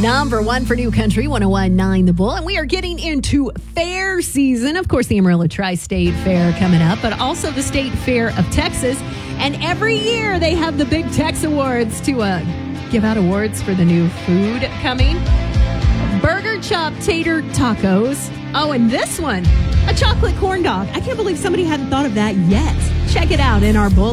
Number one for New Country, 101.9 The Bull. And we are getting into fair season. Of course, the Amarillo Tri-State Fair coming up, but also the State Fair of Texas. And every year they have the Big Tex Awards to give out awards for the new food coming. Burger Chop Tater Tacos. Oh, and this one, a chocolate corn dog. I can't believe somebody hadn't thought of that yet. Check it out in our Bull